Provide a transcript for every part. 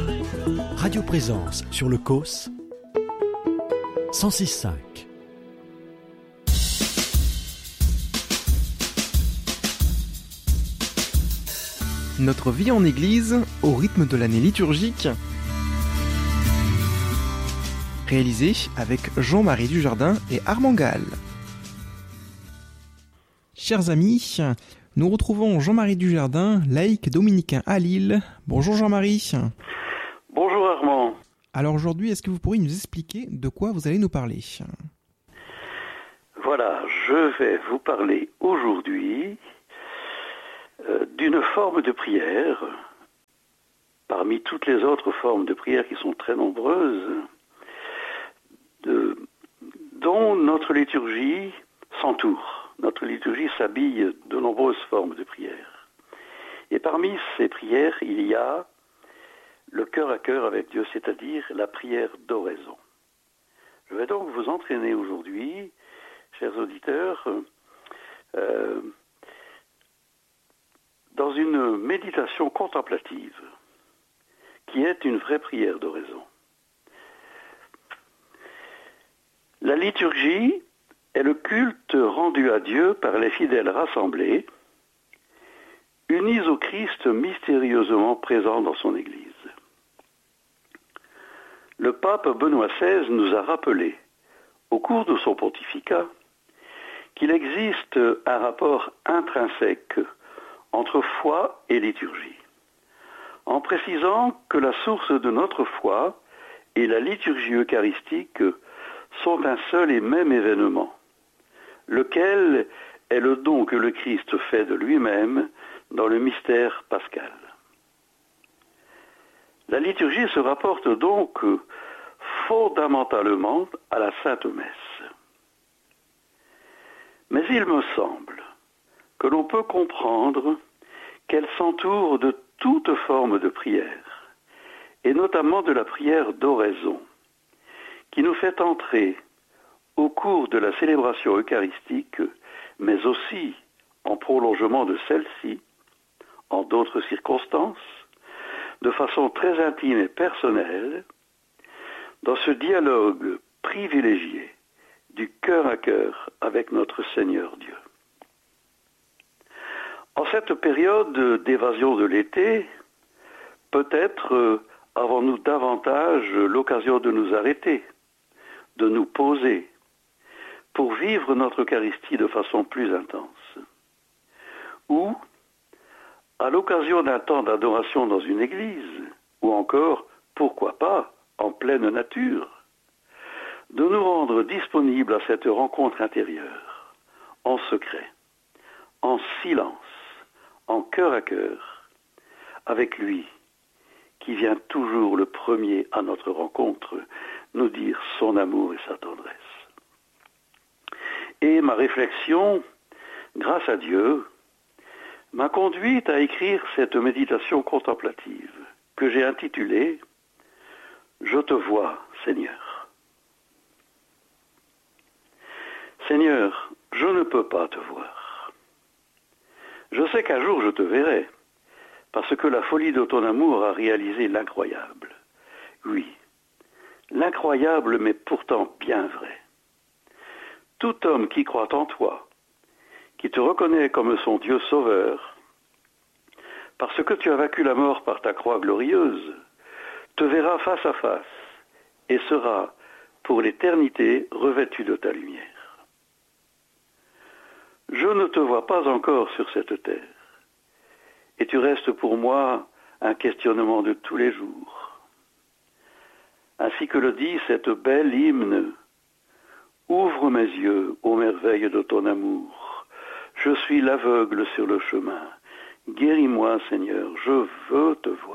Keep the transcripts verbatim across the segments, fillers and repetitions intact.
Radio Présence sur le C O S cent six virgule cinq. Notre vie en Église au rythme de l'année liturgique. Réalisé avec Jean-Marie Dujardin et Armand Gall. Chers amis, nous retrouvons Jean-Marie Dujardin, laïc dominicain à Lille. Bonjour Jean-Marie. Bonjour Armand. Alors aujourd'hui, est-ce que vous pourriez nous expliquer de quoi vous allez nous parler ? Voilà, je vais vous parler aujourd'hui euh, d'une forme de prière, parmi toutes les autres formes de prière qui sont très nombreuses, de, dont notre liturgie s'entoure. Notre liturgie s'habille de nombreuses formes de prière. Et parmi ces prières, il y a le cœur à cœur avec Dieu, c'est-à-dire la prière d'oraison. Je vais donc vous entraîner aujourd'hui, chers auditeurs, euh, dans une méditation contemplative, qui est une vraie prière d'oraison. La liturgie est le culte rendu à Dieu par les fidèles rassemblés, unis au Christ mystérieusement présent dans son Église. Le pape Benoît seize nous a rappelé, au cours de son pontificat, qu'il existe un rapport intrinsèque entre foi et liturgie, en précisant que la source de notre foi et la liturgie eucharistique sont un seul et même événement, lequel est le don que le Christ fait de lui-même dans le mystère pascal. La liturgie se rapporte donc fondamentalement à la Sainte Messe. Mais il me semble que l'on peut comprendre qu'elle s'entoure de toute forme de prière, et notamment de la prière d'oraison, qui nous fait entrer au cours de la célébration eucharistique, mais aussi en prolongement de celle-ci, en d'autres circonstances, de façon très intime et personnelle, dans ce dialogue privilégié du cœur à cœur avec notre Seigneur Dieu. En cette période d'évasion de l'été, peut-être avons-nous davantage l'occasion de nous arrêter, de nous poser, pour vivre notre Eucharistie de façon plus intense. Ou, à l'occasion d'un temps d'adoration dans une église, ou encore, pourquoi pas, en pleine nature, de nous rendre disponibles à cette rencontre intérieure, en secret, en silence, en cœur à cœur, avec lui, qui vient toujours le premier à notre rencontre, nous dire son amour et sa tendresse. Et ma réflexion, grâce à Dieu, m'a conduite à écrire cette méditation contemplative que j'ai intitulée « Je te vois, Seigneur ». Seigneur, je ne peux pas te voir. Je sais qu'un jour je te verrai, parce que la folie de ton amour a réalisé l'incroyable. Oui, l'incroyable mais pourtant bien vrai. Tout homme qui croit en toi, qui te reconnaît comme son Dieu sauveur, parce que tu as vaincu la mort par ta croix glorieuse, te verra face à face et sera pour l'éternité revêtu de ta lumière. Je ne te vois pas encore sur cette terre, et tu restes pour moi un questionnement de tous les jours. Ainsi que le dit cette belle hymne, « Ouvre mes yeux aux merveilles de ton amour, je suis l'aveugle sur le chemin, guéris-moi Seigneur, je veux te voir. »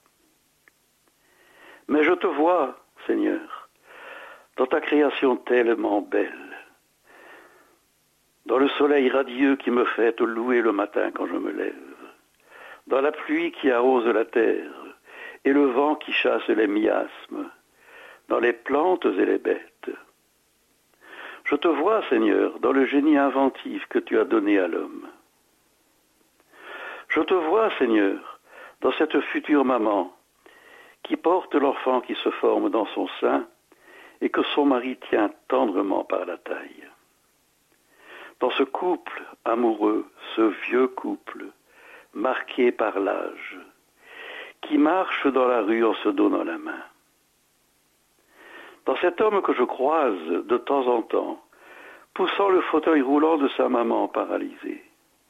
Mais je te vois, Seigneur, dans ta création tellement belle, dans le soleil radieux qui me fait te louer le matin quand je me lève, dans la pluie qui arrose la terre et le vent qui chasse les miasmes, dans les plantes et les bêtes. Je te vois, Seigneur, dans le génie inventif que tu as donné à l'homme. Je te vois, Seigneur, dans cette future maman qui porte l'enfant qui se forme dans son sein et que son mari tient tendrement par la taille. Dans ce couple amoureux, ce vieux couple, marqué par l'âge, qui marche dans la rue en se donnant la main. Dans cet homme que je croise de temps en temps, poussant le fauteuil roulant de sa maman paralysée.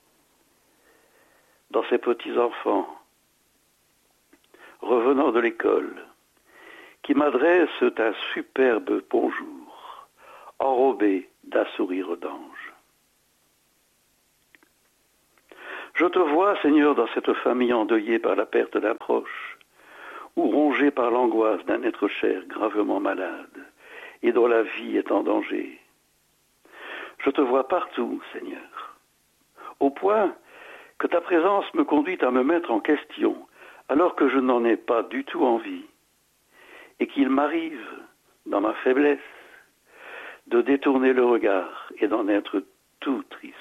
Dans ces petits-enfants, revenant de l'école, qui m'adressent un superbe bonjour, enrobé d'un sourire d'ange. Je te vois, Seigneur, dans cette famille endeuillée par la perte d'un proche, ou rongée par l'angoisse d'un être cher gravement malade, et dont la vie est en danger. Je te vois partout, Seigneur, au point que ta présence me conduit à me mettre en question, alors que je n'en ai pas du tout envie, et qu'il m'arrive, dans ma faiblesse, de détourner le regard et d'en être tout triste.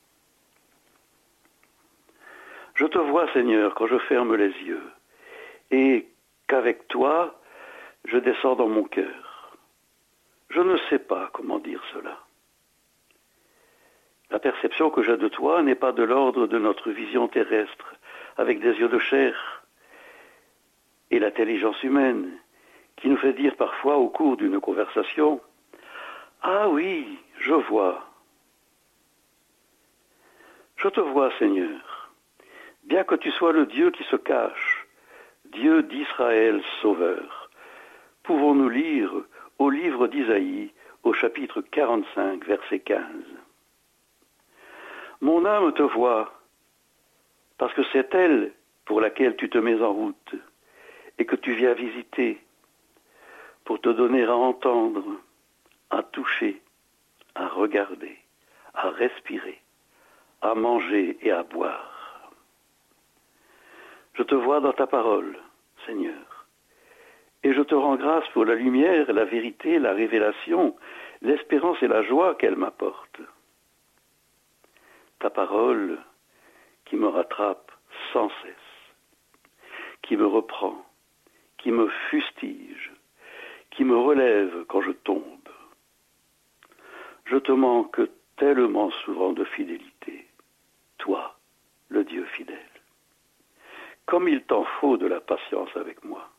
Je te vois, Seigneur, quand je ferme les yeux, et qu'avec toi, je descends dans mon cœur. Je ne sais pas comment dire cela. La perception que j'ai de toi n'est pas de l'ordre de notre vision terrestre, avec des yeux de chair, et l'intelligence humaine, qui nous fait dire parfois au cours d'une conversation « Ah oui, je vois ». Je te vois, Seigneur, bien que tu sois le Dieu qui se cache, Dieu d'Israël sauveur. Pouvons-nous lire au livre d'Isaïe, au chapitre quarante-cinq, verset quinze. Mon âme te voit, parce que c'est elle pour laquelle tu te mets en route et que tu viens visiter, pour te donner à entendre, à toucher, à regarder, à respirer, à manger et à boire. Je te vois dans ta parole, Seigneur, et je te rends grâce pour la lumière, la vérité, la révélation, l'espérance et la joie qu'elle m'apporte. Ta parole qui me rattrape sans cesse, qui me reprend, qui me fustige, qui me relève quand je tombe. Je te manque tellement souvent de fidélité, toi, le Dieu fidèle. Comme il t'en faut de la patience avec moi.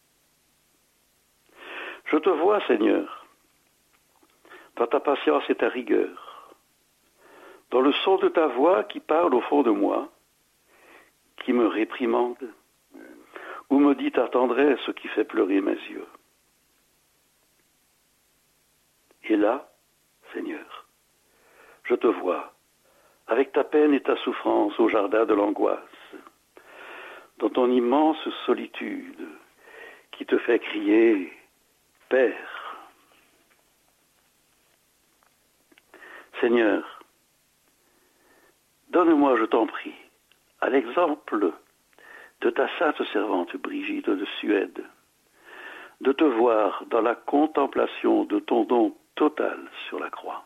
Je te vois, Seigneur, dans ta patience et ta rigueur, dans le son de ta voix qui parle au fond de moi, qui me réprimande, ou me dit ta tendresse qui fait pleurer mes yeux. Et là, Seigneur, je te vois, avec ta peine et ta souffrance au jardin de l'angoisse, dans ton immense solitude qui te fait crier « Père ». Seigneur, donne-moi, je t'en prie, à l'exemple de ta sainte servante Brigitte de Suède, de te voir dans la contemplation de ton don total sur la croix.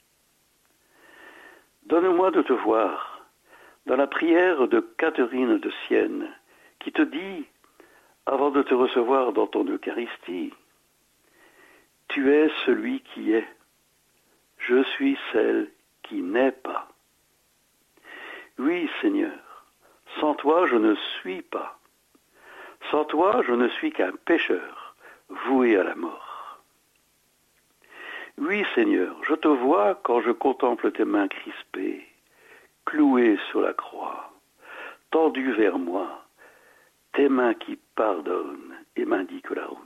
Donne-moi de te voir dans la prière de Catherine de Sienne, qui te dit, avant de te recevoir dans ton Eucharistie, « Tu es celui qui est, je suis celle qui n'est pas. » Oui, Seigneur, sans toi je ne suis pas. Sans toi je ne suis qu'un pécheur, voué à la mort. Oui, Seigneur, je te vois quand je contemple tes mains crispées, clouées sur la croix, tendues vers moi, tes mains qui pardonnent et m'indiquent la route.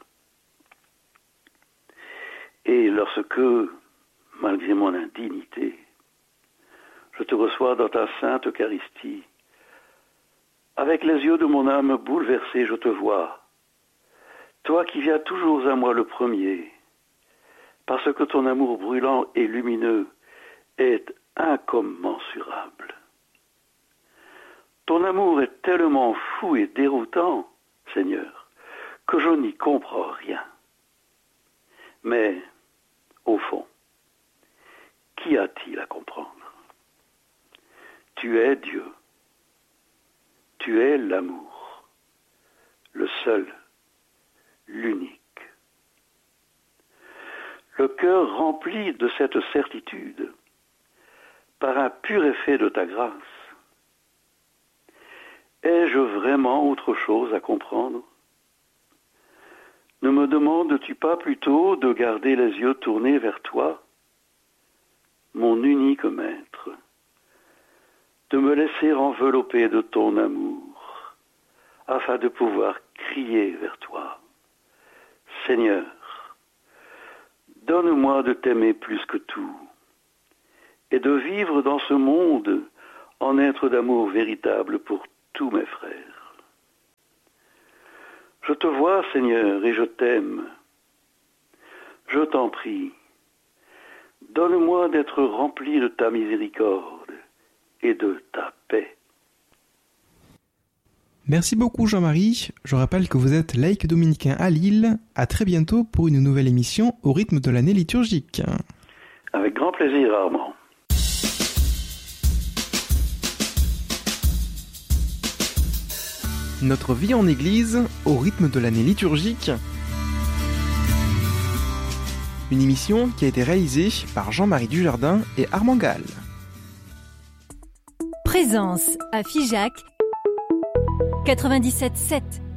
Et lorsque, malgré mon indignité, je te reçois dans ta sainte Eucharistie, avec les yeux de mon âme bouleversée, je te vois, toi qui viens toujours à moi le premier, parce que ton amour brûlant et lumineux est incommensurable. Ton amour est tellement fou et déroutant, Seigneur, que je n'y comprends rien. Mais, au fond, qu'y a-t-il à comprendre? Tu es Dieu. Tu es l'amour, le seul l'unique. Le cœur rempli de cette certitude, par un pur effet de ta grâce, ai-je vraiment autre chose à comprendre? Ne me demandes-tu pas plutôt de garder les yeux tournés vers toi, mon unique maître, de me laisser envelopper de ton amour, afin de pouvoir crier vers toi, Seigneur, donne-moi de t'aimer plus que tout, et de vivre dans ce monde en être d'amour véritable pour tous mes frères. Je te vois, Seigneur, et je t'aime. Je t'en prie, donne-moi d'être rempli de ta miséricorde et de ta paix. Merci beaucoup Jean-Marie. Je rappelle que vous êtes laïc dominicain à Lille. À très bientôt pour une nouvelle émission au rythme de l'année liturgique. Avec grand plaisir, Armand. Notre vie en Église au rythme de l'année liturgique. Une émission qui a été réalisée par Jean-Marie Dujardin et Armand Gall. Présence à Figeac quatre-vingt-dix-sept sept.